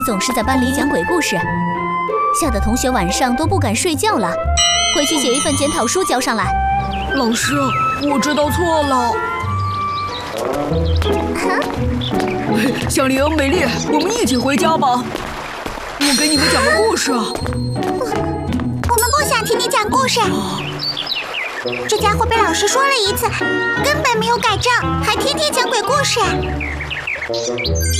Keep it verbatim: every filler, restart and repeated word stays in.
总是在班里讲鬼故事，吓得同学晚上都不敢睡觉了。回去写一份检讨书交上来。 老师，我知道错了。小玲、美丽，我们一起回家吧。我给你们讲个故事。 我们不想听你讲故事。这家伙被老师说了一次，根本没有改正，还天天讲鬼故事。